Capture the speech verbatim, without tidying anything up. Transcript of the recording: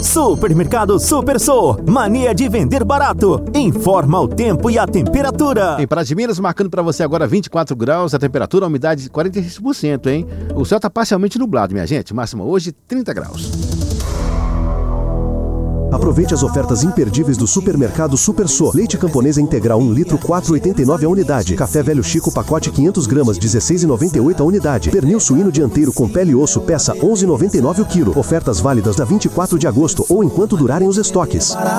Supermercado Super Sou, mania de vender barato. Informa o tempo e a temperatura. Em Praia de Minas, marcando para você agora vinte e quatro graus, a temperatura, a umidade de quarenta e seis por cento, hein? O céu está parcialmente nublado, minha gente. Máxima hoje, trinta graus. Aproveite as ofertas imperdíveis do Supermercado Super Sou. Leite camponesa integral um litro, quatro reais e oitenta e nove centavos a unidade. Café Velho Chico, pacote quinhentas gramas, dezesseis reais e noventa e oito centavos a unidade. Pernil suíno dianteiro com pele e osso, peça onze reais e noventa e nove centavos o quilo. Ofertas válidas da vinte e quatro de agosto ou enquanto durarem os estoques.